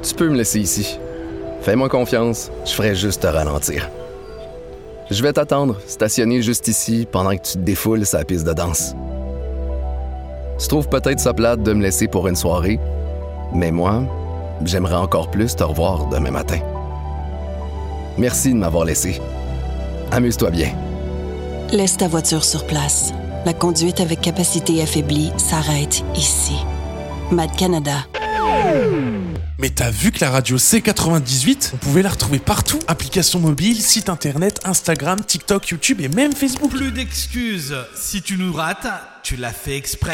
Tu peux me laisser ici. Fais-moi confiance, je ferai juste te ralentir. Je vais t'attendre, stationné juste ici, pendant que tu te défoules sa piste de danse. Tu trouves peut-être ça plate de me laisser pour une soirée, mais moi, j'aimerais encore plus te revoir demain matin. Merci de m'avoir laissé. Amuse-toi bien. Laisse ta voiture sur place. La conduite avec capacité affaiblie s'arrête ici. Mad Canada. Mais t'as vu que la radio C98, on pouvait la retrouver partout? Application mobile, site internet, Instagram, TikTok, YouTube et même Facebook. Plus d'excuses. Si tu nous rates, tu l'as fait exprès.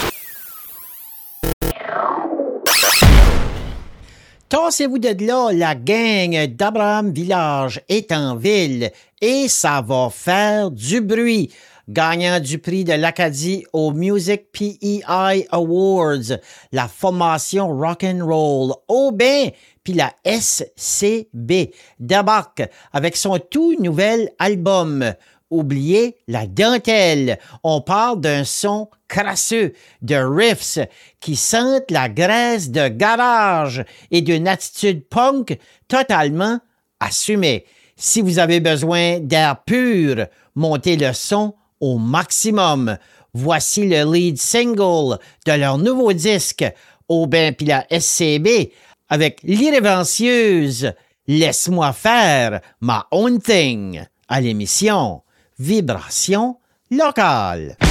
Tassez-vous de là, la gang d'Abraham Village est en ville et ça va faire du bruit. Gagnant du prix de l'Acadie au Music PEI Awards, la formation Rock'n'Roll Aubin puis la SCB débarque avec son tout nouvel album. Oubliez la dentelle. On parle d'un son crasseux, de riffs qui sentent la graisse de garage et d'une attitude punk totalement assumée. Si vous avez besoin d'air pur, montez le son au maximum. Voici le lead single de leur nouveau disque, Aubin puis la SCB, avec l'irrévérencieuse Laisse-moi faire my own thing à l'émission Vibration locale.